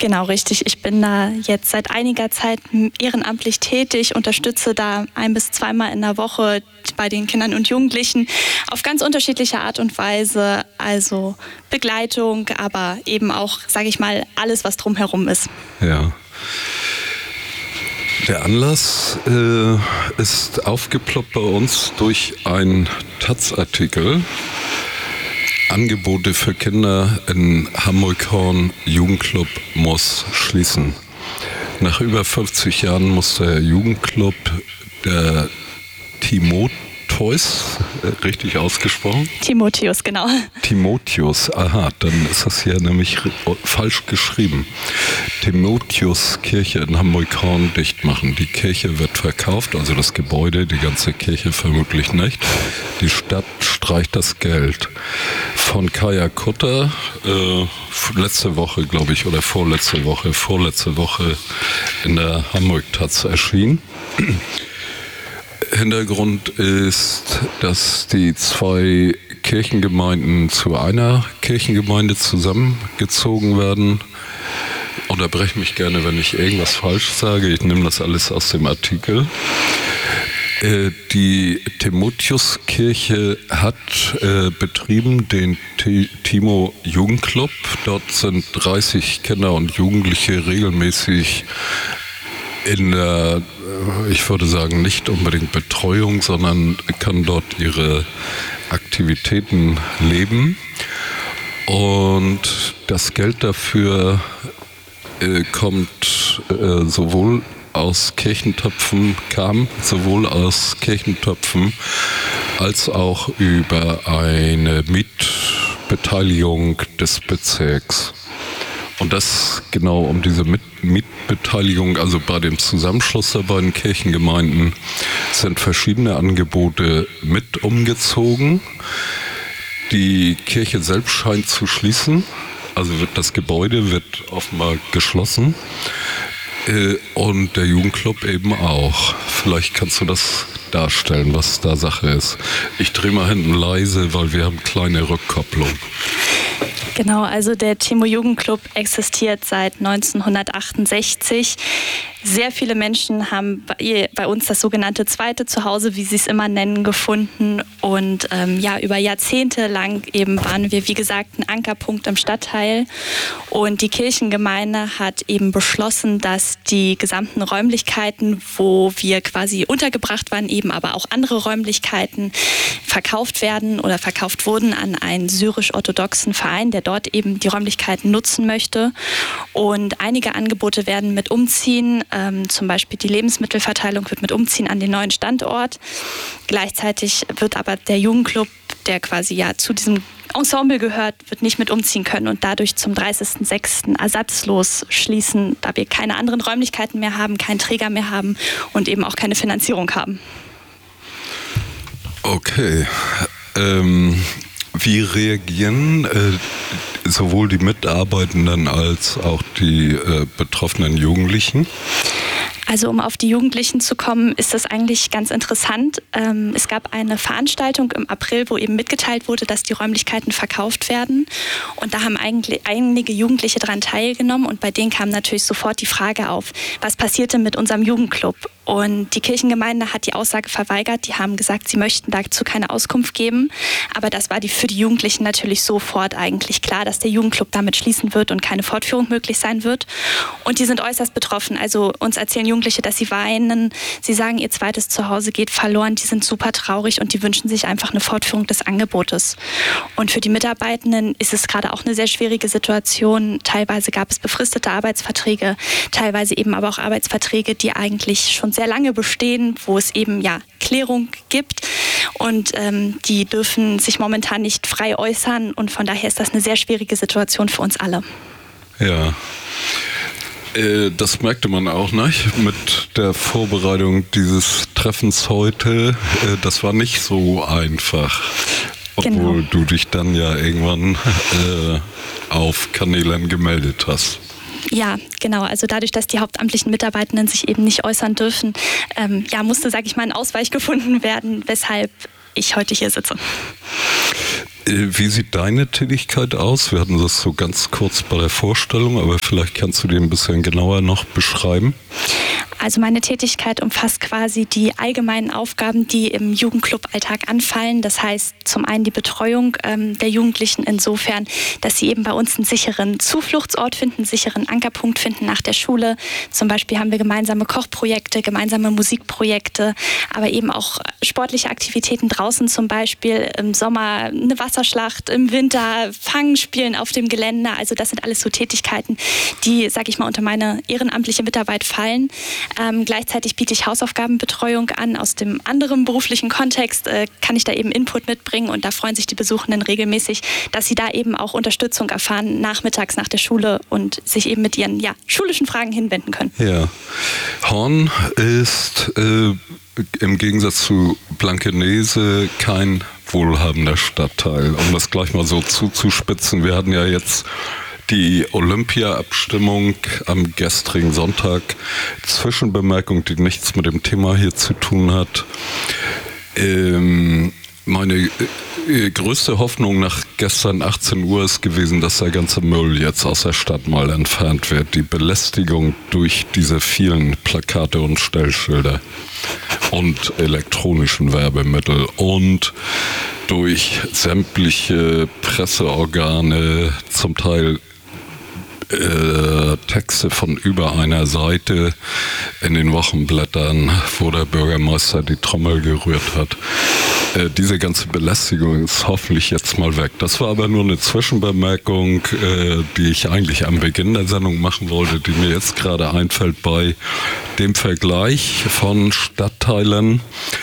Genau, richtig. Ich bin da jetzt seit einiger Zeit ehrenamtlich tätig, unterstütze da 1- bis 2-mal in der Woche bei den Kindern und Jugendlichen auf ganz unterschiedliche Art und Weise. Also Begleitung, aber eben auch, sage ich mal, alles, was drumherum ist. Ja. Der Anlass ist aufgeploppt bei uns durch einen Taz-Artikel. Angebote für Kinder in Hamburg-Horn, Jugendclub muss schließen. Nach über 50 Jahren muss der Jugendclub der Timotheus, richtig ausgesprochen? Timotheus, genau. Timotheus, aha, dann ist das hier nämlich falsch geschrieben. Timotheus-Kirche in Hamburg-Horn dicht machen. Die Kirche wird verkauft, also das Gebäude, die ganze Kirche vermutlich nicht. Die Stadt streicht das Geld. Von Kaya Kutter, letzte Woche, glaube ich, oder vorletzte Woche in der Hamburg-Taz erschienen. Hintergrund ist, dass die 2 Kirchengemeinden zu einer Kirchengemeinde zusammengezogen werden. Unterbreche mich gerne, wenn ich irgendwas falsch sage. Ich nehme das alles aus dem Artikel. Die Timotheus-Kirche hat betrieben den Timo Jugendclub. Dort sind 30 Kinder und Jugendliche regelmäßig in der, ich würde sagen, nicht unbedingt Betreuung, sondern können dort ihre Aktivitäten leben. Und das Geld dafür kam sowohl aus Kirchentöpfen als auch über eine Mietbeteiligung des Bezirks. Und das genau um diese Mietbeteiligung, also bei dem Zusammenschluss der beiden Kirchengemeinden, sind verschiedene Angebote mit umgezogen. Die Kirche selbst scheint zu schließen, also das Gebäude wird offenbar geschlossen. Und der Jugendclub eben auch. Vielleicht kannst du das darstellen, was da Sache ist. Ich drehe mal hinten leise, weil wir haben kleine Rückkopplung. Genau, also der Timo Jugendclub existiert seit 1968. Sehr viele Menschen haben bei uns das sogenannte zweite Zuhause, wie sie es immer nennen, gefunden. Und über Jahrzehnte lang eben waren wir, wie gesagt, ein Ankerpunkt im Stadtteil. Und die Kirchengemeinde hat eben beschlossen, dass die gesamten Räumlichkeiten, wo wir quasi untergebracht waren, eben aber auch andere Räumlichkeiten verkauft werden oder verkauft wurden an einen syrisch-orthodoxen Verein, der dort eben die Räumlichkeiten nutzen möchte. Und einige Angebote werden mit umziehen. Zum Beispiel die Lebensmittelverteilung wird mit umziehen an den neuen Standort. Gleichzeitig wird aber der Jugendclub, der quasi zu diesem Ensemble gehört, wird nicht mit umziehen können und dadurch zum 30.06. ersatzlos schließen, da wir keine anderen Räumlichkeiten mehr haben, keinen Träger mehr haben und eben auch keine Finanzierung haben. Okay. Wie reagieren sowohl die Mitarbeitenden als auch die betroffenen Jugendlichen? Also um auf die Jugendlichen zu kommen, ist das eigentlich ganz interessant. Es gab eine Veranstaltung im April, wo eben mitgeteilt wurde, dass die Räumlichkeiten verkauft werden. Und da haben eigentlich einige Jugendliche daran teilgenommen. Und bei denen kam natürlich sofort die Frage auf, was passierte mit unserem Jugendclub? Und die Kirchengemeinde hat die Aussage verweigert. Die haben gesagt, sie möchten dazu keine Auskunft geben. Aber das war für die Jugendlichen natürlich sofort eigentlich klar, dass der Jugendclub damit schließen wird und keine Fortführung möglich sein wird. Und die sind äußerst betroffen. Also uns erzählen Jugendliche, dass sie weinen. Sie sagen, ihr zweites Zuhause geht verloren. Die sind super traurig und die wünschen sich einfach eine Fortführung des Angebotes. Und für die Mitarbeitenden ist es gerade auch eine sehr schwierige Situation. Teilweise gab es befristete Arbeitsverträge, teilweise eben aber auch Arbeitsverträge, die eigentlich schon sehr lange bestehen, wo es eben Klärung gibt. Und die dürfen sich momentan nicht frei äußern. Und von daher ist das eine sehr schwierige Situation für uns alle. Ja. Das merkte man auch nicht mit der Vorbereitung dieses Treffens heute. Das war nicht so einfach, obwohl du dich dann ja irgendwann auf Kanälen gemeldet hast. Ja, genau. Also dadurch, dass die hauptamtlichen Mitarbeitenden sich eben nicht äußern dürfen, musste, sage ich mal, ein Ausweich gefunden werden, weshalb ich heute hier sitze. Wie sieht deine Tätigkeit aus? Wir hatten das so ganz kurz bei der Vorstellung, aber vielleicht kannst du die ein bisschen genauer noch beschreiben. Also meine Tätigkeit umfasst quasi die allgemeinen Aufgaben, die im Jugendclub-Alltag anfallen. Das heißt zum einen die Betreuung der Jugendlichen insofern, dass sie eben bei uns einen sicheren Zufluchtsort finden, einen sicheren Ankerpunkt finden nach der Schule. Zum Beispiel haben wir gemeinsame Kochprojekte, gemeinsame Musikprojekte, aber eben auch sportliche Aktivitäten draußen, zum Beispiel im Sommer eine Wasserschlacht, im Winter Fangspielen auf dem Gelände. Also das sind alles so Tätigkeiten, die, sage ich mal, unter meine ehrenamtliche Mitarbeit fallen. Gleichzeitig biete ich Hausaufgabenbetreuung an. Aus dem anderen beruflichen Kontext kann ich da eben Input mitbringen und da freuen sich die Besuchenden regelmäßig, dass sie da eben auch Unterstützung erfahren, nachmittags nach der Schule und sich eben mit ihren schulischen Fragen hinwenden können. Ja, Horn ist im Gegensatz zu Blankenese kein wohlhabender Stadtteil. Um das gleich mal so zuzuspitzen, wir hatten ja jetzt die Olympia-Abstimmung am gestrigen Sonntag. Zwischenbemerkung, die nichts mit dem Thema hier zu tun hat. Meine größte Hoffnung nach gestern 18 Uhr ist gewesen, dass der ganze Müll jetzt aus der Stadt mal entfernt wird. Die Belästigung durch diese vielen Plakate und Stellschilder und elektronischen Werbemittel und durch sämtliche Presseorgane, zum Teil Texte von über einer Seite in den Wochenblättern, wo der Bürgermeister die Trommel gerührt hat. Diese ganze Belästigung ist hoffentlich jetzt mal weg. Das war aber nur eine Zwischenbemerkung, die ich eigentlich am Beginn der Sendung machen wollte, die mir jetzt gerade einfällt bei dem Vergleich von Stadtteilen.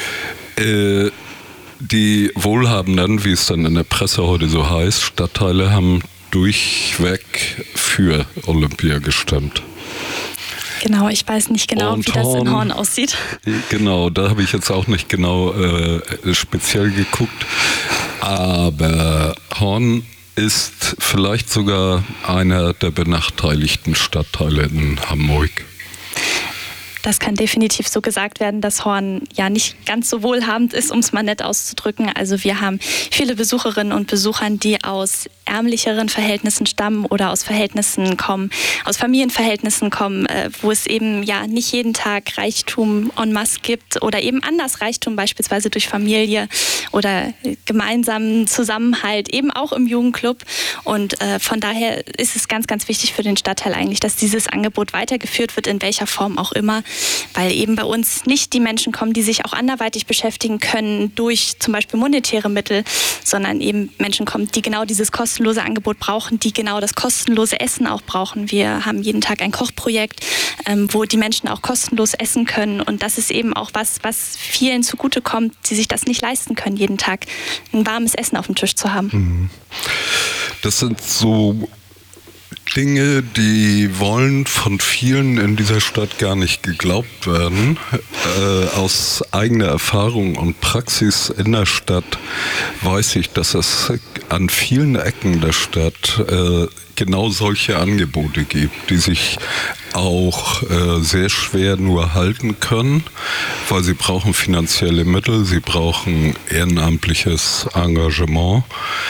Die Wohlhabenden, wie es dann in der Presse heute so heißt, Stadtteile haben durchweg für Olympia gestimmt. Genau, ich weiß nicht genau, wie das in Horn aussieht. Genau, da habe ich jetzt auch nicht genau speziell geguckt. Aber Horn ist vielleicht sogar einer der benachteiligten Stadtteile in Hamburg. Das kann definitiv so gesagt werden, dass Horn ja nicht ganz so wohlhabend ist, um es mal nett auszudrücken. Also wir haben viele Besucherinnen und Besucher, die aus ärmlicheren Verhältnissen stammen oder aus Verhältnissen kommen, aus Familienverhältnissen kommen, wo es eben nicht jeden Tag Reichtum en masse gibt oder eben anders Reichtum, beispielsweise durch Familie oder gemeinsamen Zusammenhalt, eben auch im Jugendclub. Und von daher ist es ganz, ganz wichtig für den Stadtteil eigentlich, dass dieses Angebot weitergeführt wird, in welcher Form auch immer, weil eben bei uns nicht die Menschen kommen, die sich auch anderweitig beschäftigen können durch zum Beispiel monetäre Mittel, sondern eben Menschen kommen, die genau dieses kostenlose Angebot brauchen, die genau das kostenlose Essen auch brauchen. Wir haben jeden Tag ein Kochprojekt, wo die Menschen auch kostenlos essen können und das ist eben auch was vielen zugutekommt, die sich das nicht leisten können, jeden Tag ein warmes Essen auf dem Tisch zu haben. Das sind so Dinge, die wollen von vielen in dieser Stadt gar nicht geglaubt werden. Aus eigener Erfahrung und Praxis in der Stadt weiß ich, dass es an vielen Ecken der Stadt genau solche Angebote gibt, die sich auch sehr schwer nur halten können, weil sie brauchen finanzielle Mittel, sie brauchen ehrenamtliches Engagement.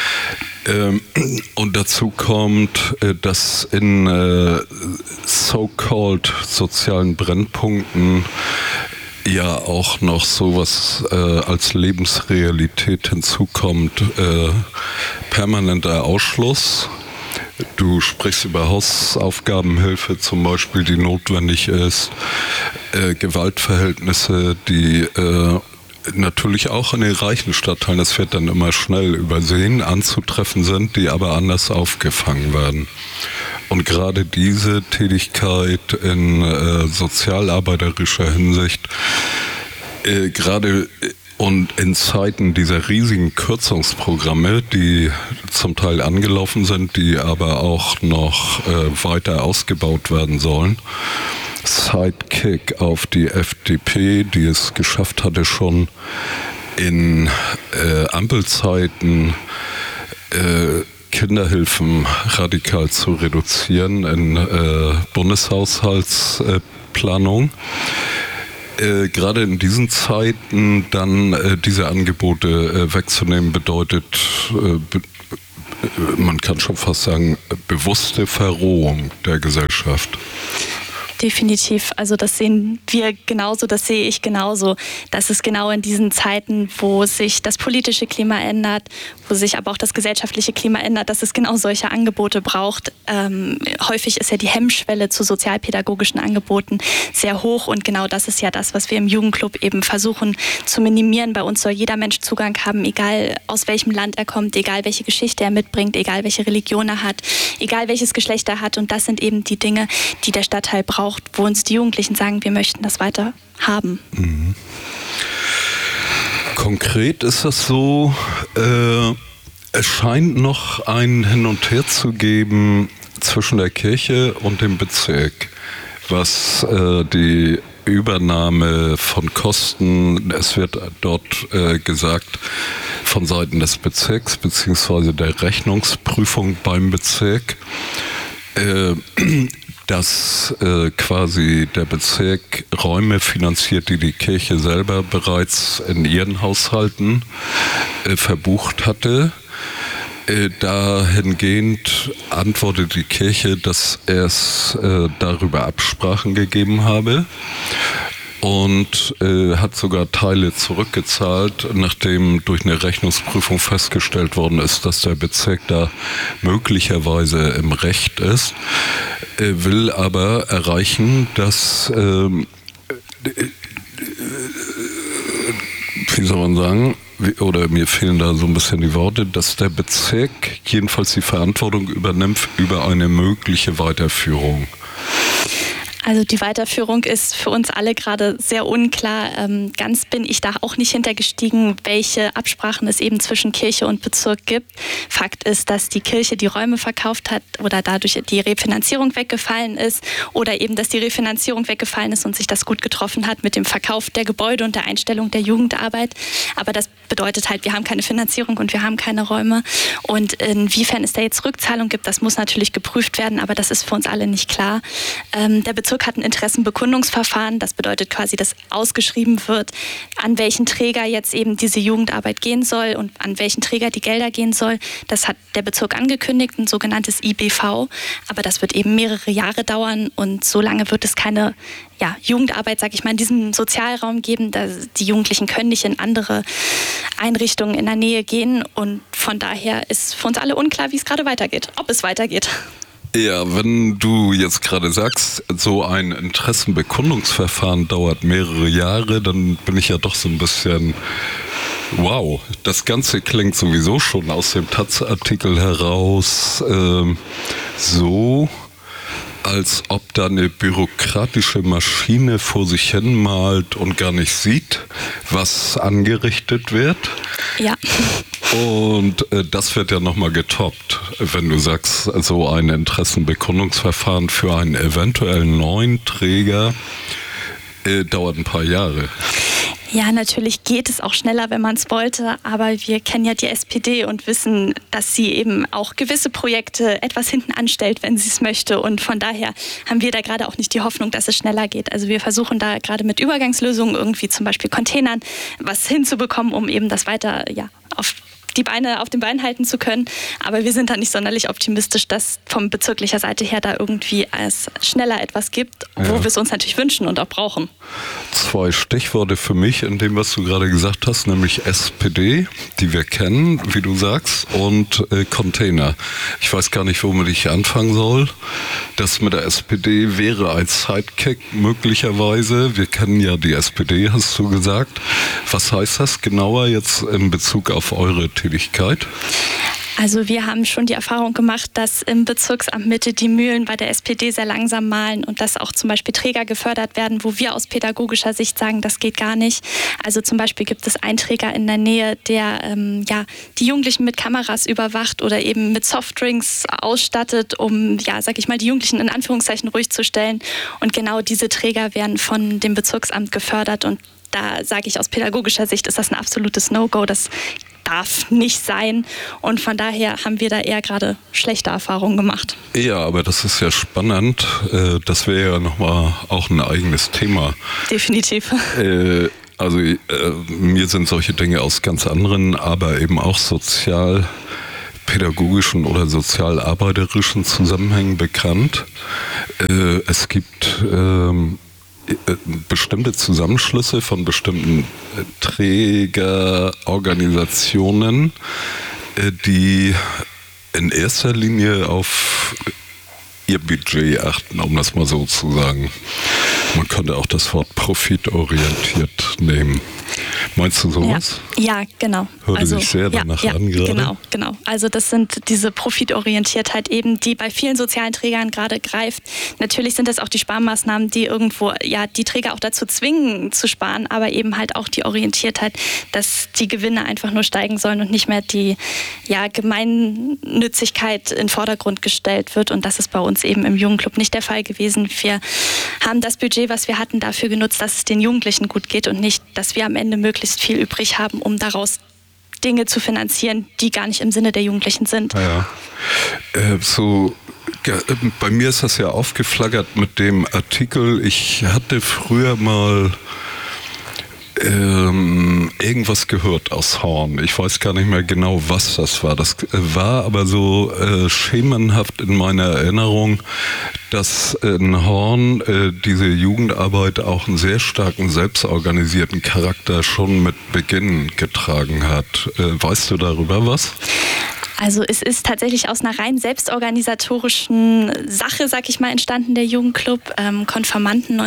Und dazu kommt, dass in so-called sozialen Brennpunkten ja auch noch sowas als Lebensrealität hinzukommt. Permanenter Ausschluss. Du sprichst über Hausaufgabenhilfe zum Beispiel, die notwendig ist. Gewaltverhältnisse, die natürlich auch in den reichen Stadtteilen, das wird dann immer schnell übersehen, anzutreffen sind, die aber anders aufgefangen werden. Und gerade diese Tätigkeit in sozialarbeiterischer Hinsicht, gerade und in Zeiten dieser riesigen Kürzungsprogramme, die zum Teil angelaufen sind, die aber auch noch weiter ausgebaut werden sollen, Sidekick auf die FDP, die es geschafft hatte, schon in Ampelzeiten Kinderhilfen radikal zu reduzieren in Bundeshaushaltsplanung. Gerade in diesen Zeiten dann diese Angebote wegzunehmen, bedeutet, man kann schon fast sagen, bewusste Verrohung der Gesellschaft. Definitiv. Also das sehen wir genauso, das sehe ich genauso. Das ist genau in diesen Zeiten, wo sich das politische Klima ändert, wo sich aber auch das gesellschaftliche Klima ändert, dass es genau solche Angebote braucht. Häufig ist ja die Hemmschwelle zu sozialpädagogischen Angeboten sehr hoch und genau das ist ja das, was wir im Jugendclub eben versuchen zu minimieren. Bei uns soll jeder Mensch Zugang haben, egal aus welchem Land er kommt, egal welche Geschichte er mitbringt, egal welche Religion er hat, egal welches Geschlecht er hat und das sind eben die Dinge, die der Stadtteil braucht, wo uns die Jugendlichen sagen, wir möchten das weiter haben. Mhm. Konkret ist das so, es scheint noch ein Hin und Her zu geben zwischen der Kirche und dem Bezirk, was die Übernahme von Kosten, es wird dort gesagt, von Seiten des Bezirks bzw. der Rechnungsprüfung beim Bezirk, dass quasi der Bezirk Räume finanziert, die die Kirche selber bereits in ihren Haushalten verbucht hatte. Dahingehend antwortet die Kirche, dass es darüber Absprachen gegeben habe und hat sogar Teile zurückgezahlt, nachdem durch eine Rechnungsprüfung festgestellt worden ist, dass der Bezirk da möglicherweise im Recht ist, will aber erreichen, dass, wie soll man sagen, oder mir fehlen da so ein bisschen die Worte, dass der Bezirk jedenfalls die Verantwortung übernimmt über eine mögliche Weiterführung. Also die Weiterführung ist für uns alle gerade sehr unklar. Ganz bin ich da auch nicht hintergestiegen, welche Absprachen es eben zwischen Kirche und Bezirk gibt. Fakt ist, dass die Kirche die Räume verkauft hat oder dadurch die Refinanzierung weggefallen ist oder eben, dass die Refinanzierung weggefallen ist und sich das gut getroffen hat mit dem Verkauf der Gebäude und der Einstellung der Jugendarbeit. Aber das bedeutet halt, wir haben keine Finanzierung und wir haben keine Räume. Und inwiefern es da jetzt Rückzahlung gibt, das muss natürlich geprüft werden, aber das ist für uns alle nicht klar. Der Bezirk hat ein Interessenbekundungsverfahren. Das bedeutet quasi, dass ausgeschrieben wird, an welchen Träger jetzt eben diese Jugendarbeit gehen soll und an welchen Träger die Gelder gehen soll. Das hat der Bezirk angekündigt, ein sogenanntes IBV. Aber das wird eben mehrere Jahre dauern und so lange wird es keine Jugendarbeit, sag ich mal, in diesem Sozialraum geben. Die Jugendlichen können nicht in andere Einrichtungen in der Nähe gehen und von daher ist für uns alle unklar, wie es gerade weitergeht, ob es weitergeht. Ja, wenn du jetzt gerade sagst, so ein Interessenbekundungsverfahren dauert mehrere Jahre, dann bin ich ja doch so ein bisschen, wow, das Ganze klingt sowieso schon aus dem Taz-Artikel heraus so, als ob da eine bürokratische Maschine vor sich hin malt und gar nicht sieht, was angerichtet wird. Ja. Und das wird ja nochmal getoppt, wenn du sagst, so ein Interessenbekundungsverfahren für einen eventuellen neuen Träger dauert ein paar Jahre. Ja, natürlich geht es auch schneller, wenn man es wollte, aber wir kennen ja die SPD und wissen, dass sie eben auch gewisse Projekte etwas hinten anstellt, wenn sie es möchte und von daher haben wir da gerade auch nicht die Hoffnung, dass es schneller geht. Also wir versuchen da gerade mit Übergangslösungen irgendwie zum Beispiel Containern was hinzubekommen, um eben das weiter auf den Beinen halten zu können. Aber wir sind da nicht sonderlich optimistisch, dass von bezirklicher Seite her da irgendwie es schneller etwas gibt, wo wir es uns natürlich wünschen und auch brauchen. 2 Stichworte für mich in dem, was du gerade gesagt hast, nämlich SPD, die wir kennen, wie du sagst, und Container. Ich weiß gar nicht, womit ich anfangen soll. Das mit der SPD wäre als Sidekick möglicherweise. Wir kennen ja die SPD, hast du gesagt. Was heißt das genauer jetzt in Bezug auf eure Tätigkeit? Also wir haben schon die Erfahrung gemacht, dass im Bezirksamt Mitte die Mühlen bei der SPD sehr langsam mahlen und dass auch zum Beispiel Träger gefördert werden, wo wir aus pädagogischer Sicht sagen, das geht gar nicht. Also zum Beispiel gibt es einen Träger in der Nähe, der die Jugendlichen mit Kameras überwacht oder eben mit Softdrinks ausstattet, um, die Jugendlichen in Anführungszeichen ruhig zu stellen. Und genau diese Träger werden von dem Bezirksamt gefördert und da sage ich aus pädagogischer Sicht, ist das ein absolutes No-Go. Das darf nicht sein. Und von daher haben wir da eher gerade schlechte Erfahrungen gemacht. Ja, aber das ist ja spannend. Das wäre ja nochmal auch ein eigenes Thema. Definitiv. Also mir sind solche Dinge aus ganz anderen, aber eben auch sozialpädagogischen oder sozialarbeiterischen Zusammenhängen bekannt. Es gibt bestimmte Zusammenschlüsse von bestimmten Trägerorganisationen, die in erster Linie auf ihr Budget achten, um das mal so zu sagen. Man könnte auch das Wort profitorientiert nehmen. Meinst du sowas? Ja, genau. Hörte sich sehr danach an gerade. Genau. Also das sind diese Profitorientiertheit eben, die bei vielen sozialen Trägern gerade greift. Natürlich sind das auch die Sparmaßnahmen, die irgendwo die Träger auch dazu zwingen zu sparen, aber eben halt auch die Orientiertheit, dass die Gewinne einfach nur steigen sollen und nicht mehr die Gemeinnützigkeit in den Vordergrund gestellt wird. Und das ist bei uns eben im Jugendclub nicht der Fall gewesen. Wir haben das Budget, was wir hatten, dafür genutzt, dass es den Jugendlichen gut geht und nicht, dass wir am Ende möglichst viel übrig haben, um daraus Dinge zu finanzieren, die gar nicht im Sinne der Jugendlichen sind. Ja. Bei mir ist das ja aufgeflaggert mit dem Artikel. Ich hatte früher mal irgendwas gehört aus Horn. Ich weiß gar nicht mehr genau, was das war. Das war aber so schemenhaft in meiner Erinnerung, dass in Horn diese Jugendarbeit auch einen sehr starken selbstorganisierten Charakter schon mit Beginn getragen hat. Weißt du darüber was? Also es ist tatsächlich aus einer rein selbstorganisatorischen Sache, sag ich mal, entstanden, der Jugendclub. Konfirmanden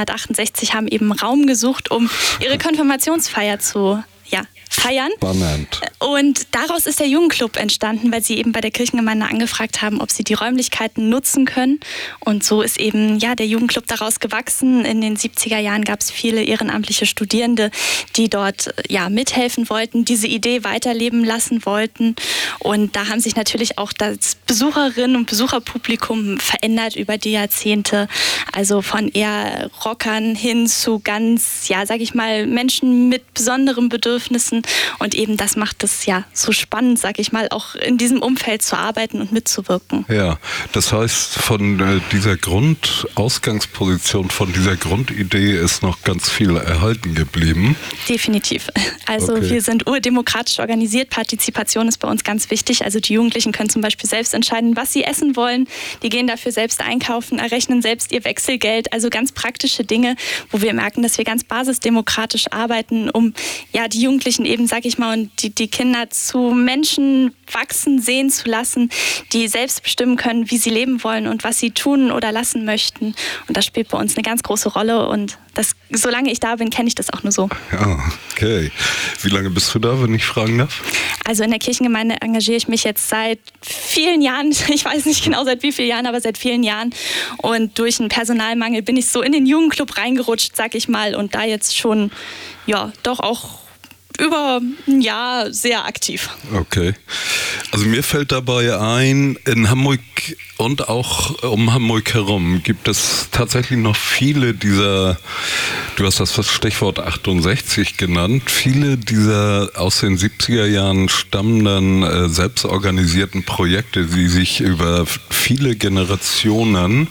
1968 haben eben Raum gesucht, um ihre Konfirmationsfeier zu feiern. Spannend. Und daraus ist der Jugendclub entstanden, weil sie eben bei der Kirchengemeinde angefragt haben, ob sie die Räumlichkeiten nutzen können. Und so ist eben der Jugendclub daraus gewachsen. In den 70er Jahren gab es viele ehrenamtliche Studierende, die dort mithelfen wollten, diese Idee weiterleben lassen wollten. Und da haben sich natürlich auch das Besucherinnen- und Besucherpublikum verändert über die Jahrzehnte. Also von eher Rockern hin zu ganz, sag ich mal, Menschen mit besonderen Bedürfnissen. Und eben das macht es so spannend, sag ich mal, auch in diesem Umfeld zu arbeiten und mitzuwirken. Ja, das heißt, von dieser Grundausgangsposition, von dieser Grundidee ist noch ganz viel erhalten geblieben. Definitiv. Also wir sind urdemokratisch organisiert. Partizipation ist bei uns ganz wichtig. Also die Jugendlichen können zum Beispiel selbst entscheiden, was sie essen wollen. Die gehen dafür selbst einkaufen, errechnen selbst ihr Wechselgeld. Also ganz praktische Dinge, wo wir merken, dass wir ganz basisdemokratisch arbeiten, um die Jugendlichen eben, sag ich mal, und die Kinder zu Menschen wachsen, sehen zu lassen, die selbst bestimmen können, wie sie leben wollen und was sie tun oder lassen möchten. Und das spielt bei uns eine ganz große Rolle. Und solange ich da bin, kenne ich das auch nur so. Ja, okay. Wie lange bist du da, wenn ich fragen darf? Also in der Kirchengemeinde engagiere ich mich jetzt seit vielen Jahren. Ich weiß nicht genau seit wie vielen Jahren, aber seit vielen Jahren. Und durch einen Personalmangel bin ich so in den Jugendclub reingerutscht, sag ich mal. Und da jetzt schon, doch auch über ein Jahr sehr aktiv. Okay. Also mir fällt dabei ein, in Hamburg und auch um Hamburg herum gibt es tatsächlich noch viele dieser, du hast das Stichwort 68 genannt, viele dieser aus den 70er Jahren stammenden selbstorganisierten Projekte, die sich über viele Generationen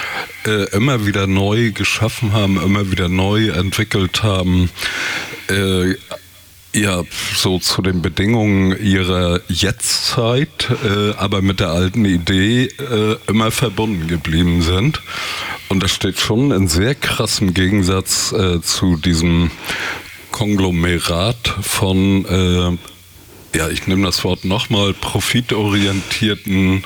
immer wieder neu geschaffen haben, immer wieder neu entwickelt haben, so zu den Bedingungen ihrer Jetztzeit, aber mit der alten Idee immer verbunden geblieben sind. Und das steht schon in sehr krassem Gegensatz zu diesem Konglomerat von, ich nehme das Wort nochmal, profitorientierten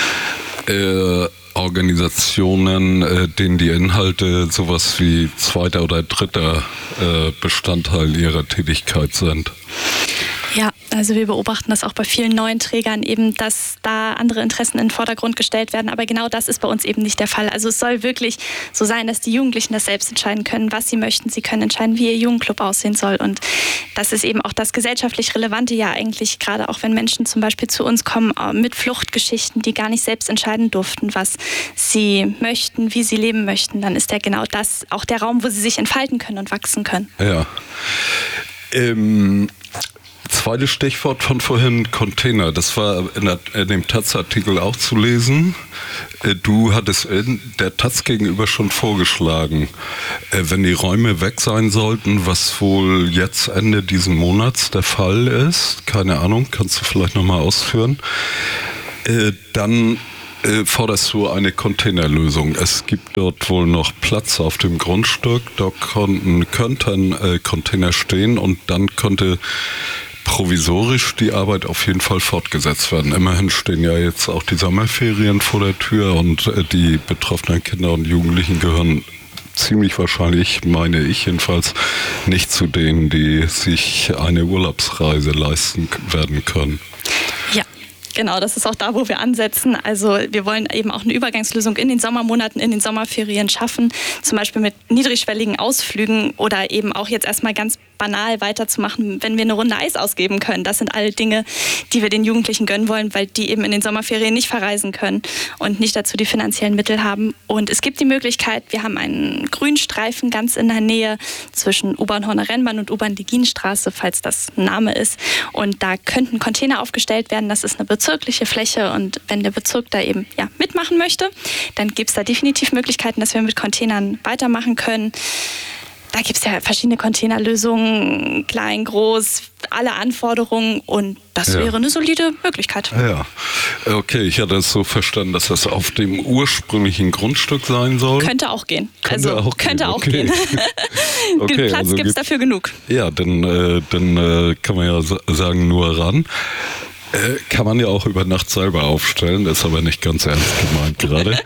Organisationen, denen die Inhalte sowas wie zweiter oder dritter Bestandteil ihrer Tätigkeit sind. Ja, also wir beobachten das auch bei vielen neuen Trägern eben, dass da andere Interessen in den Vordergrund gestellt werden. Aber genau das ist bei uns eben nicht der Fall. Also es soll wirklich so sein, dass die Jugendlichen das selbst entscheiden können, was sie möchten. Sie können entscheiden, wie ihr Jugendclub aussehen soll. Und das ist eben auch das gesellschaftlich Relevante eigentlich, gerade auch wenn Menschen zum Beispiel zu uns kommen mit Fluchtgeschichten, die gar nicht selbst entscheiden durften, was sie möchten, wie sie leben möchten. Dann ist genau das auch der Raum, wo sie sich entfalten können und wachsen können. Ja. Zweites Stichwort von vorhin, Container. Das war in dem Taz-Artikel auch zu lesen. Du hattest der Taz gegenüber schon vorgeschlagen, wenn die Räume weg sein sollten, was wohl jetzt Ende diesen Monats der Fall ist, keine Ahnung, kannst du vielleicht nochmal ausführen, dann forderst du eine Containerlösung. Es gibt dort wohl noch Platz auf dem Grundstück, da könnten Container stehen und dann könnte provisorisch die Arbeit auf jeden Fall fortgesetzt werden. Immerhin stehen ja jetzt auch die Sommerferien vor der Tür und die betroffenen Kinder und Jugendlichen gehören ziemlich wahrscheinlich, meine ich jedenfalls, nicht zu denen, die sich eine Urlaubsreise leisten werden können. Ja. Genau, das ist auch da, wo wir ansetzen. Also wir wollen eben auch eine Übergangslösung in den Sommermonaten, in den Sommerferien schaffen, zum Beispiel mit niedrigschwelligen Ausflügen oder eben auch jetzt erstmal ganz banal weiterzumachen, wenn wir eine Runde Eis ausgeben können. Das sind alle Dinge, die wir den Jugendlichen gönnen wollen, weil die eben in den Sommerferien nicht verreisen können und nicht dazu die finanziellen Mittel haben. Und es gibt die Möglichkeit, wir haben einen Grünstreifen ganz in der Nähe zwischen U-Bahn-Horner Rennbahn und U-Bahn-Leginstraße, falls das ein Name ist. Und da könnten Container aufgestellt werden. Das ist eine bezirkliche Fläche und wenn der Bezirk da eben mitmachen möchte, dann gibt es da definitiv Möglichkeiten, dass wir mit Containern weitermachen können. Da gibt es ja verschiedene Containerlösungen, klein, groß, alle Anforderungen und das wäre eine solide Möglichkeit. Ja, okay, ich hatte es so verstanden, dass das auf dem ursprünglichen Grundstück sein soll. Könnte auch gehen. Könnte auch gehen. Okay, Platz gibt es dafür genug. Ja, dann kann man ja sagen, nur ran. Kann man ja auch über Nacht selber aufstellen, ist aber nicht ganz ernst gemeint gerade.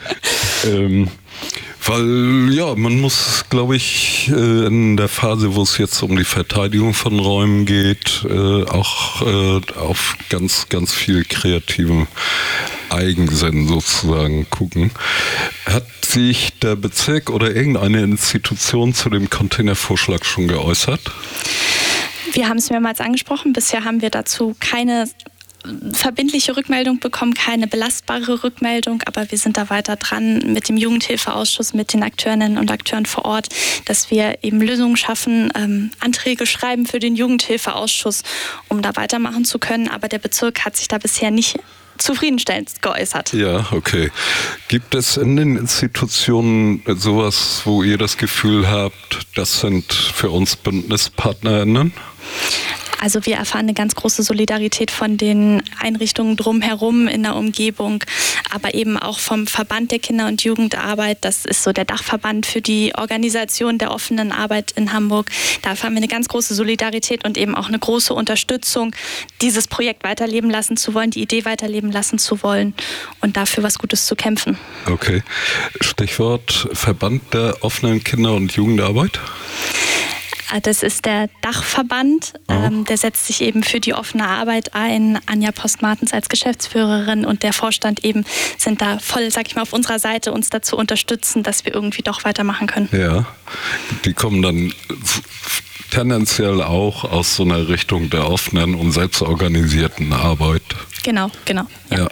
Weil, ja, man muss, glaube ich, in der Phase, wo es jetzt um die Verteidigung von Räumen geht, auch auf ganz, ganz viel kreativen Eigensinn sozusagen gucken. Hat sich der Bezirk oder irgendeine Institution zu dem Containervorschlag schon geäußert? Wir haben es mehrmals angesprochen. Bisher haben wir dazu keine verbindliche Rückmeldung bekommen, keine belastbare Rückmeldung, aber wir sind da weiter dran mit dem Jugendhilfeausschuss, mit den Akteurinnen und Akteuren vor Ort, dass wir eben Lösungen schaffen, Anträge schreiben für den Jugendhilfeausschuss, um da weitermachen zu können, aber der Bezirk hat sich da bisher nicht zufriedenstellend geäußert. Ja, okay. Gibt es in den Institutionen sowas, wo ihr das Gefühl habt, das sind für uns BündnispartnerInnen? Also wir erfahren eine ganz große Solidarität von den Einrichtungen drumherum in der Umgebung, aber eben auch vom Verband der Kinder- und Jugendarbeit. Das ist so der Dachverband für die Organisation der offenen Arbeit in Hamburg. Da erfahren wir eine ganz große Solidarität und eben auch eine große Unterstützung, dieses Projekt weiterleben lassen zu wollen, die Idee weiterleben lassen zu wollen und dafür was Gutes zu kämpfen. Okay. Stichwort Verband der offenen Kinder- und Jugendarbeit? Das ist der Dachverband, der setzt sich eben für die offene Arbeit ein. Anja Post-Martens als Geschäftsführerin und der Vorstand eben sind da voll, sag ich mal, auf unserer Seite, uns dazu unterstützen, dass wir irgendwie doch weitermachen können. Ja, die kommen dann tendenziell auch aus so einer Richtung der offenen und selbstorganisierten Arbeit. Genau. Ja.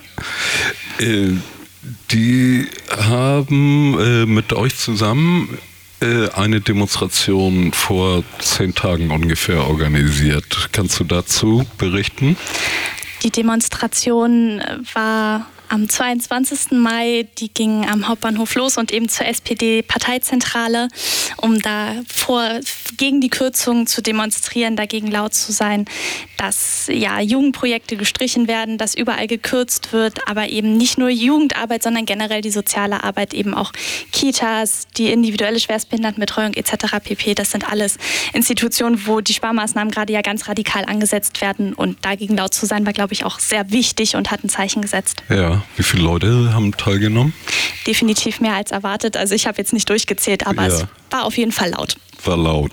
Die haben mit euch zusammen eine Demonstration vor 10 Tagen ungefähr organisiert. Kannst du dazu berichten? Die Demonstration war am 22. Mai, die ging am Hauptbahnhof los und eben zur SPD-Parteizentrale, um gegen die Kürzungen zu demonstrieren, dagegen laut zu sein, dass Jugendprojekte gestrichen werden, dass überall gekürzt wird, aber eben nicht nur Jugendarbeit, sondern generell die soziale Arbeit, eben auch Kitas, die individuelle Schwerstbehindertenbetreuung etc. pp. Das sind alles Institutionen, wo die Sparmaßnahmen gerade ja ganz radikal angesetzt werden und dagegen laut zu sein, war, glaube ich, auch sehr wichtig und hat ein Zeichen gesetzt. Ja. Wie viele Leute haben teilgenommen? Definitiv mehr als erwartet. Also ich habe jetzt nicht durchgezählt, aber es war auf jeden Fall laut. War laut.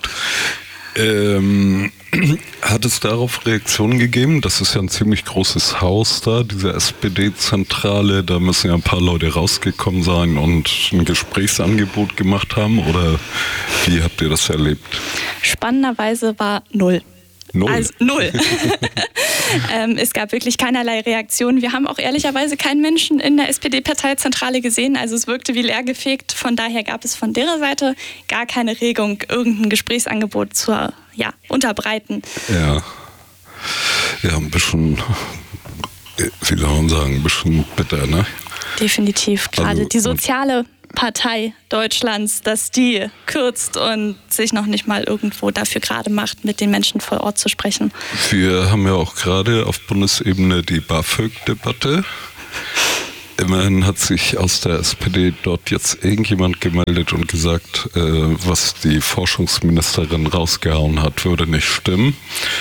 Hat es darauf Reaktionen gegeben? Das ist ja ein ziemlich großes Haus da, diese SPD-Zentrale. Da müssen ja ein paar Leute rausgekommen sein und ein Gesprächsangebot gemacht haben. Oder wie habt ihr das erlebt? Spannenderweise war 0. 0? Also 0. Es gab wirklich keinerlei Reaktion. Wir haben auch ehrlicherweise keinen Menschen in der SPD-Parteizentrale gesehen. Also es wirkte wie leergefegt. Von daher gab es von der Seite gar keine Regung, irgendein Gesprächsangebot zu unterbreiten. Ja. Ja, ein bisschen, wie soll man sagen, ein bisschen bitter, ne? Definitiv. Gerade Also, die soziale Partei Deutschlands, dass die kürzt und sich noch nicht mal irgendwo dafür gerade macht, mit den Menschen vor Ort zu sprechen. Wir haben ja auch gerade auf Bundesebene die BAföG-Debatte. Immerhin hat sich aus der SPD dort jetzt irgendjemand gemeldet und gesagt, was die Forschungsministerin rausgehauen hat, würde nicht stimmen.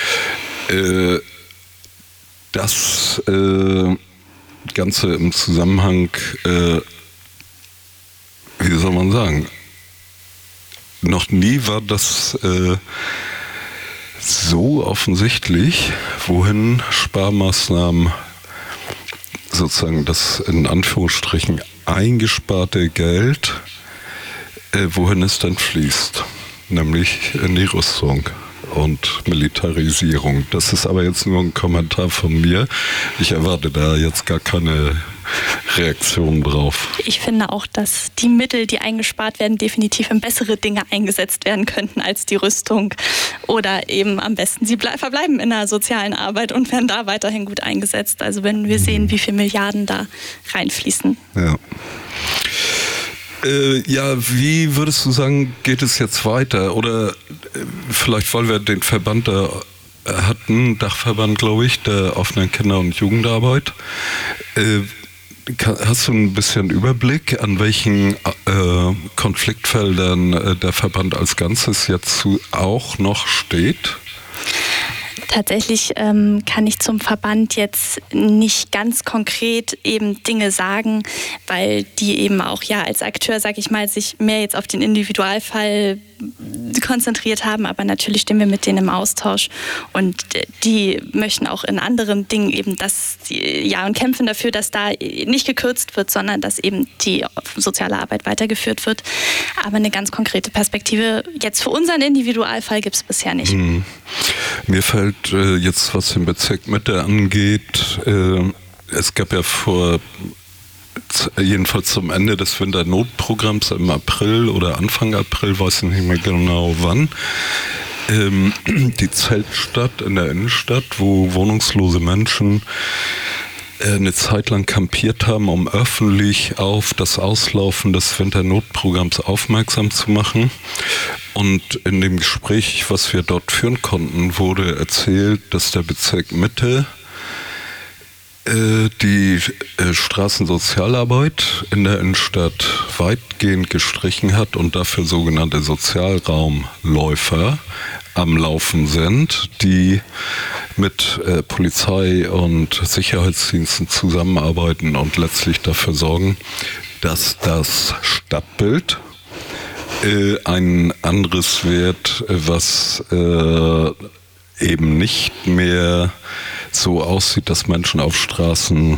Das Ganze im Zusammenhang, wie soll man sagen, noch nie war das so offensichtlich, wohin Sparmaßnahmen sozusagen das in Anführungsstrichen eingesparte Geld, wohin es dann fließt, nämlich in die Rüstung und Militarisierung. Das ist aber jetzt nur ein Kommentar von mir. Ich erwarte da jetzt gar keine Reaktion drauf. Ich finde auch, dass die Mittel, die eingespart werden, definitiv in bessere Dinge eingesetzt werden könnten als die Rüstung. Oder eben am besten, sie verbleiben in der sozialen Arbeit und werden da weiterhin gut eingesetzt. Also wenn wir sehen, wie viele Milliarden da reinfließen. Ja. Ja, wie würdest du sagen, geht es jetzt weiter? Oder vielleicht, weil wir den Verband da hatten, Dachverband, glaube ich, der offenen Kinder- und Jugendarbeit. Hast du ein bisschen Überblick, an welchen Konfliktfeldern der Verband als Ganzes jetzt auch noch steht? Tatsächlich kann ich zum Verband jetzt nicht ganz konkret eben Dinge sagen, weil die eben auch ja als Akteur, sag ich mal, sich mehr jetzt auf den Individualfall konzentriert haben, aber natürlich stehen wir mit denen im Austausch und die möchten auch in anderen Dingen eben und kämpfen dafür, dass da nicht gekürzt wird, sondern dass eben die soziale Arbeit weitergeführt wird. Aber eine ganz konkrete Perspektive jetzt für unseren Individualfall gibt es bisher nicht. Mir fällt jetzt, was den Bezirk Mitte angeht, es gab ja jedenfalls zum Ende des Winternotprogramms im April oder Anfang April, weiß ich nicht mehr genau wann, die Zeltstadt in der Innenstadt, wo wohnungslose Menschen eine Zeit lang kampiert haben, um öffentlich auf das Auslaufen des Winternotprogramms aufmerksam zu machen. Und in dem Gespräch, was wir dort führen konnten, wurde erzählt, dass der Bezirk Mitte die Straßensozialarbeit in der Innenstadt weitgehend gestrichen hat und dafür sogenannte Sozialraumläufer am Laufen sind, die mit Polizei und Sicherheitsdiensten zusammenarbeiten und letztlich dafür sorgen, dass das Stadtbild ein anderes wird, was eben nicht mehr so aussieht, dass Menschen auf Straßen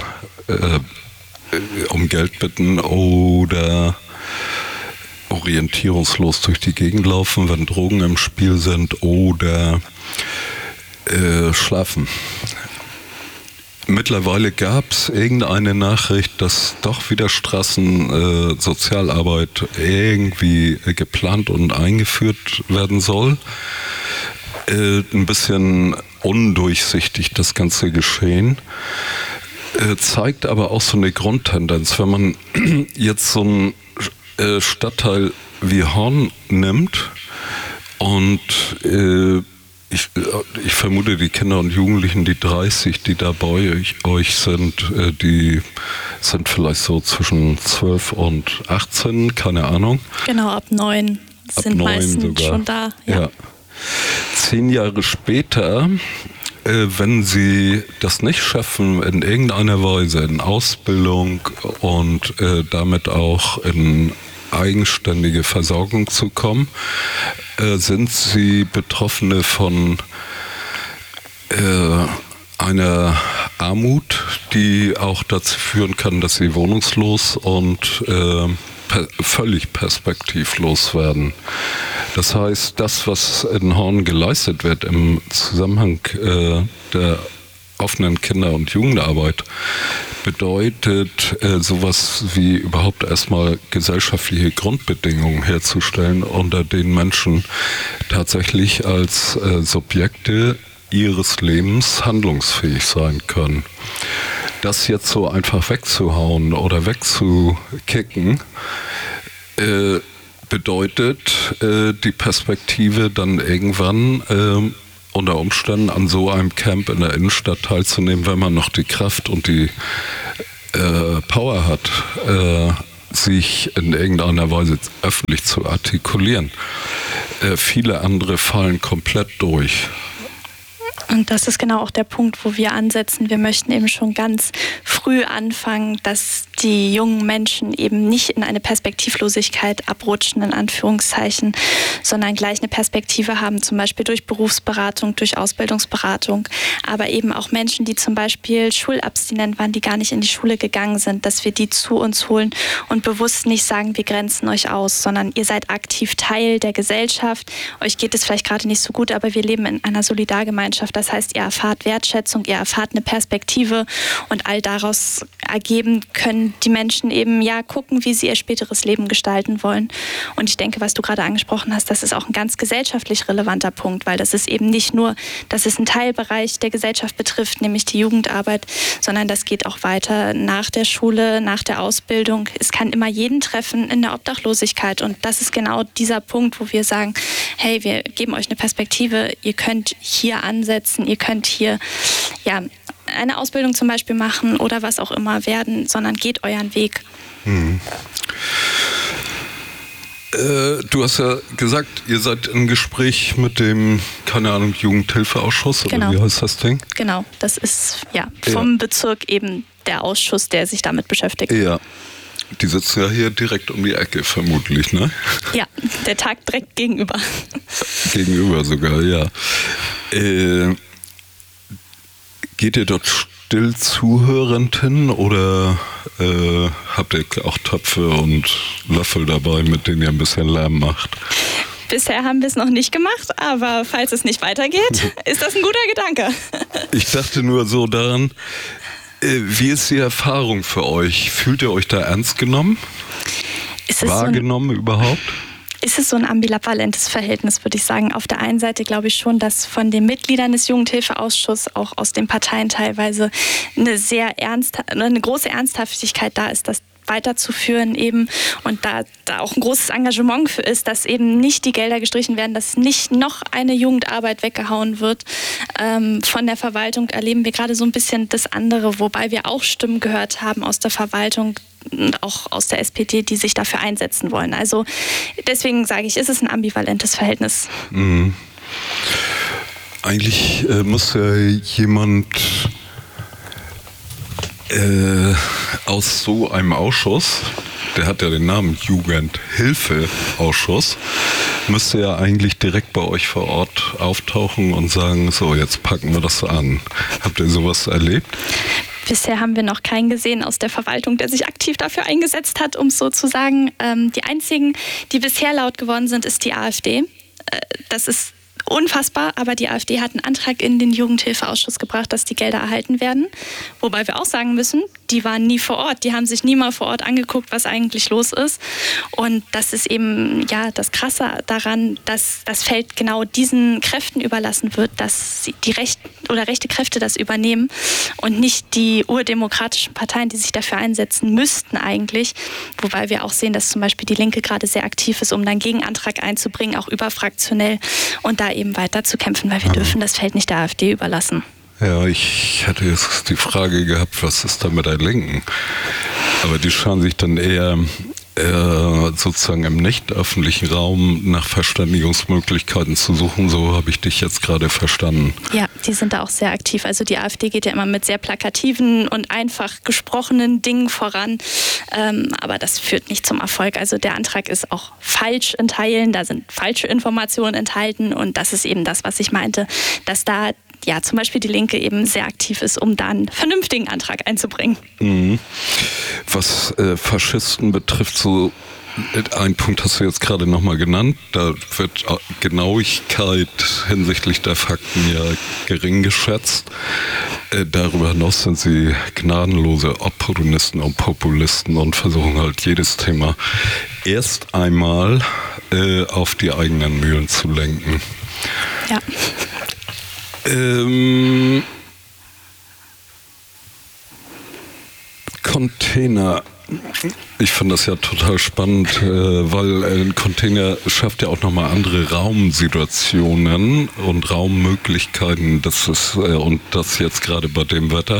um Geld bitten oder orientierungslos durch die Gegend laufen, wenn Drogen im Spiel sind oder schlafen. Mittlerweile gab es irgendeine Nachricht, dass doch wieder Straßensozialarbeit irgendwie geplant und eingeführt werden soll. Ein bisschen undurchsichtig das ganze Geschehen. Zeigt aber auch so eine Grundtendenz. Wenn man jetzt so einen Stadtteil wie Horn nimmt und ich vermute, die Kinder und Jugendlichen, die 30, die da bei euch sind, die sind vielleicht so zwischen 12 und 18, keine Ahnung. Genau, ab 9 sind meistens sogar schon da. Ja. 10 Jahre später, wenn sie das nicht schaffen, in irgendeiner Weise in Ausbildung und damit auch in eigenständige Versorgung zu kommen, sind sie Betroffene von einer Armut, die auch dazu führen kann, dass sie wohnungslos und völlig perspektivlos werden. Das heißt, das, was in Horn geleistet wird im Zusammenhang der offenen Kinder- und Jugendarbeit, bedeutet sowas wie überhaupt erstmal gesellschaftliche Grundbedingungen herzustellen, unter denen Menschen tatsächlich als Subjekte ihres Lebens handlungsfähig sein können. Das jetzt so einfach wegzuhauen oder wegzukicken, bedeutet die Perspektive dann irgendwann unter Umständen an so einem Camp in der Innenstadt teilzunehmen, wenn man noch die Kraft und die Power hat, sich in irgendeiner Weise öffentlich zu artikulieren. Viele andere fallen komplett durch. Und das ist genau auch der Punkt, wo wir ansetzen. Wir möchten eben schon ganz früh anfangen, dass die jungen Menschen eben nicht in eine Perspektivlosigkeit abrutschen, in Anführungszeichen, sondern gleich eine Perspektive haben, zum Beispiel durch Berufsberatung, durch Ausbildungsberatung, aber eben auch Menschen, die zum Beispiel schulabstinent waren, die gar nicht in die Schule gegangen sind, dass wir die zu uns holen und bewusst nicht sagen, wir grenzen euch aus, sondern ihr seid aktiv Teil der Gesellschaft. Euch geht es vielleicht gerade nicht so gut, aber wir leben in einer Solidargemeinschaft. Das heißt, ihr erfahrt Wertschätzung, ihr erfahrt eine Perspektive und all daraus ergeben können die Menschen eben gucken, wie sie ihr späteres Leben gestalten wollen. Und ich denke, was du gerade angesprochen hast, das ist auch ein ganz gesellschaftlich relevanter Punkt, weil das ist eben nicht nur, dass es einen Teilbereich der Gesellschaft betrifft, nämlich die Jugendarbeit, sondern das geht auch weiter nach der Schule, nach der Ausbildung. Es kann immer jeden treffen in der Obdachlosigkeit und das ist genau dieser Punkt, wo wir sagen, hey, wir geben euch eine Perspektive, ihr könnt hier ansetzen, ihr könnt hier eine Ausbildung zum Beispiel machen oder was auch immer werden, sondern geht euren Weg. Du hast ja gesagt, ihr seid im Gespräch mit dem, keine Ahnung, Jugendhilfeausschuss, genau. Oder wie heißt das Ding? Genau, das ist vom Bezirk eben der Ausschuss, der sich damit beschäftigt. Ja. Die sitzen ja hier direkt um die Ecke, vermutlich, ne? Ja, der Tag direkt gegenüber. Gegenüber sogar, ja. Geht ihr dort still zuhörend hin oder habt ihr auch Töpfe und Löffel dabei, mit denen ihr ein bisschen Lärm macht? Bisher haben wir es noch nicht gemacht, aber falls es nicht weitergeht, ist das ein guter Gedanke. Ich dachte nur so daran, wie ist die Erfahrung für euch? Fühlt ihr euch da ernst genommen? Wahrgenommen überhaupt? Ist es so ein ambivalentes Verhältnis, würde ich sagen. Auf der einen Seite glaube ich schon, dass von den Mitgliedern des Jugendhilfeausschusses, auch aus den Parteien teilweise, eine große Ernsthaftigkeit da ist, das weiterzuführen eben und da auch ein großes Engagement für ist, dass eben nicht die Gelder gestrichen werden, dass nicht noch eine Jugendarbeit weggehauen wird. Von der Verwaltung erleben wir gerade so ein bisschen das andere, wobei wir auch Stimmen gehört haben aus der Verwaltung, auch aus der SPD, die sich dafür einsetzen wollen. Also deswegen sage ich, ist es ein ambivalentes Verhältnis. Mhm. Eigentlich muss ja jemand aus so einem Ausschuss, der hat ja den Namen Jugendhilfeausschuss, müsste ja eigentlich direkt bei euch vor Ort auftauchen und sagen, so, jetzt packen wir das an. Habt ihr sowas erlebt? Bisher haben wir noch keinen gesehen aus der Verwaltung, der sich aktiv dafür eingesetzt hat, um es so zu sagen. Die einzigen, die bisher laut geworden sind, ist die AfD. Das ist unfassbar, aber die AfD hat einen Antrag in den Jugendhilfeausschuss gebracht, dass die Gelder erhalten werden. Wobei wir auch sagen müssen, die waren nie vor Ort. Die haben sich nie mal vor Ort angeguckt, was eigentlich los ist. Und das ist eben das Krasse daran, dass das Feld genau diesen Kräften überlassen wird, dass die rechte Kräfte das übernehmen und nicht die urdemokratischen Parteien, die sich dafür einsetzen müssten eigentlich. Wobei wir auch sehen, dass zum Beispiel die Linke gerade sehr aktiv ist, um dann Gegenantrag einzubringen, auch überfraktionell und da eben weiter zu kämpfen, weil wir dürfen das Feld nicht der AfD überlassen. Ja, ich hatte jetzt die Frage gehabt, was ist da mit der Linken? Aber die scheinen sich dann eher sozusagen im nicht öffentlichen Raum nach Verständigungsmöglichkeiten zu suchen. So habe ich dich jetzt gerade verstanden. Ja, die sind da auch sehr aktiv. Also die AfD geht ja immer mit sehr plakativen und einfach gesprochenen Dingen voran. Aber das führt nicht zum Erfolg. Also der Antrag ist auch falsch in Teilen. Da sind falsche Informationen enthalten. Und das ist eben das, was ich meinte, dass da zum Beispiel die Linke eben sehr aktiv ist, um da einen vernünftigen Antrag einzubringen. Mhm. Was Faschisten betrifft, so ein Punkt hast du jetzt gerade nochmal genannt, da wird Genauigkeit hinsichtlich der Fakten ja gering geschätzt. Darüber hinaus sind sie gnadenlose Opportunisten und Populisten und versuchen halt jedes Thema erst einmal auf die eigenen Mühlen zu lenken. Ja. Container. Ich finde das ja total spannend, weil ein Container schafft ja auch nochmal andere Raumsituationen und Raummöglichkeiten. Das ist, und das jetzt gerade bei dem Wetter.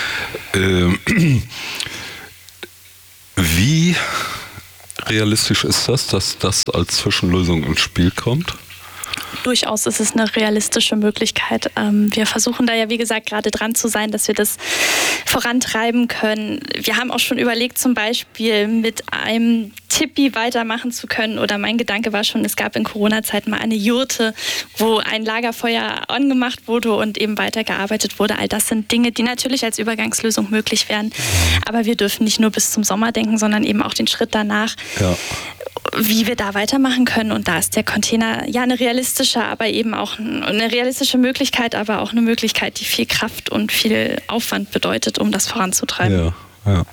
Wie realistisch ist das, dass das als Zwischenlösung ins Spiel kommt? Durchaus ist es eine realistische Möglichkeit. Wir versuchen da ja, wie gesagt, gerade dran zu sein, dass wir das vorantreiben können. Wir haben auch schon überlegt, zum Beispiel mit einem Tipi weitermachen zu können. Oder mein Gedanke war schon, es gab in Corona-Zeit mal eine Jurte, wo ein Lagerfeuer angemacht wurde und eben weitergearbeitet wurde. All das sind Dinge, die natürlich als Übergangslösung möglich wären. Aber wir dürfen nicht nur bis zum Sommer denken, sondern eben auch den Schritt danach. Ja. Wie wir da weitermachen können. Und da ist der Container ja eine realistische, aber eben auch eine realistische Möglichkeit, aber auch eine Möglichkeit, die viel Kraft und viel Aufwand bedeutet, um das voranzutreiben. Ja.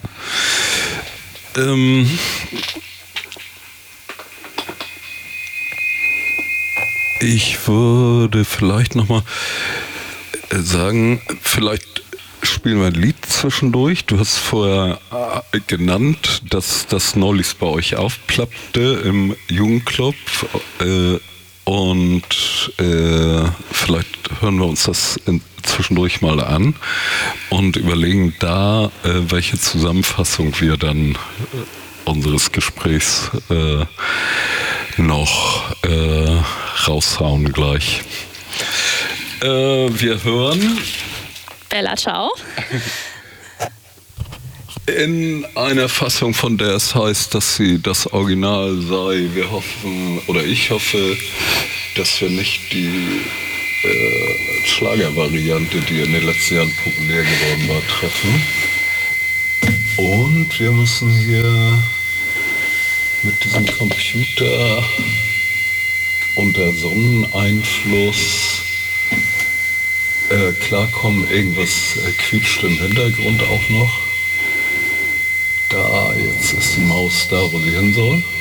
Ich würde vielleicht nochmal sagen, vielleicht spielen wir ein Lied zwischendurch. Du hast vorher genannt, dass das neulich bei euch aufplappte im Jugendclub. Und vielleicht hören wir uns das zwischendurch mal an und überlegen da, welche Zusammenfassung wir dann unseres Gesprächs noch raushauen gleich. Wir hören Bella Ciao. In einer Fassung, von der es heißt, dass sie das Original sei. Wir hoffen, oder ich hoffe, dass wir nicht die Schlagervariante, die in den letzten Jahren populär geworden war, treffen. Und wir müssen hier mit diesem Computer unter Sonneneinfluss klarkommen. Irgendwas quietscht im Hintergrund auch noch. Da, jetzt ist die Maus da, wo sie hin soll.